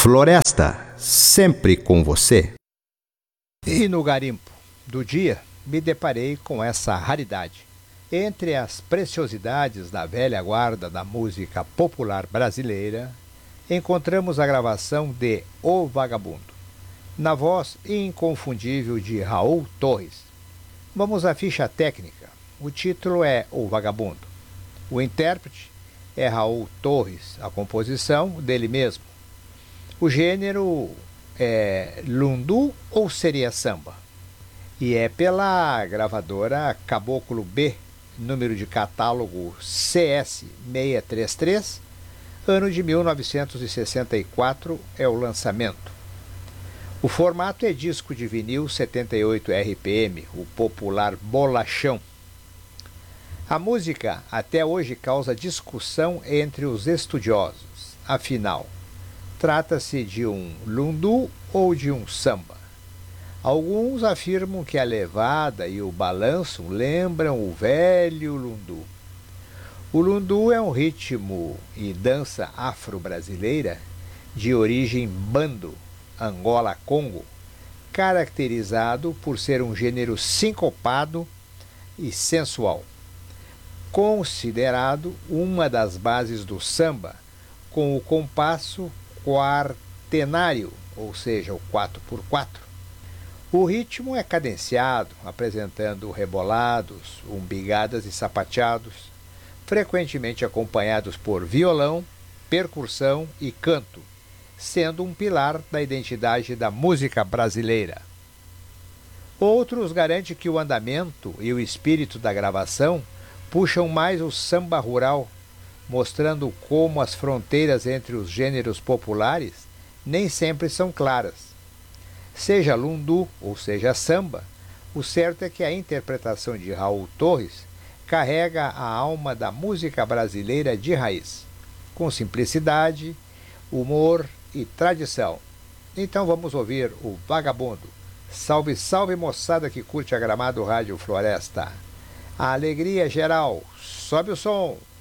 Floresta, sempre com você. E no garimpo do dia, me deparei com essa raridade. Entre as preciosidades da velha guarda da música popular brasileira, encontramos a gravação de O Vagabundo, na voz inconfundível de Raul Torres. Vamos à ficha técnica. O título é O Vagabundo. O intérprete é Raul Torres, a composição dele mesmo. O gênero é lundu ou seria samba? E é pela gravadora Caboclo B, número de catálogo CS633, ano de 1964 é o lançamento. O formato é disco de vinil 78 RPM, o popular bolachão. A música até hoje causa discussão entre os estudiosos. Afinal, trata-se de um lundu ou de um samba? Alguns afirmam que a levada e o balanço lembram o velho lundu. O lundu é um ritmo e dança afro-brasileira de origem bando, Angola-Congo, caracterizado por ser um gênero sincopado e sensual. Considerado uma das bases do samba, com o compasso quartenário, ou seja, o 4x4. O ritmo é cadenciado, apresentando rebolados, umbigadas e sapateados, frequentemente acompanhados por violão, percussão e canto, sendo um pilar da identidade da música brasileira. Outros garantem que o andamento e o espírito da gravação puxam mais o samba rural, mostrando como as fronteiras entre os gêneros populares nem sempre são claras. Seja lundu ou seja samba, o certo é que a interpretação de Raul Torres carrega a alma da música brasileira de raiz, com simplicidade, humor e tradição. Então vamos ouvir o Vagabundo. Salve, salve, moçada que curte a Gramado Rádio Floresta. A alegria geral. Sobe o som.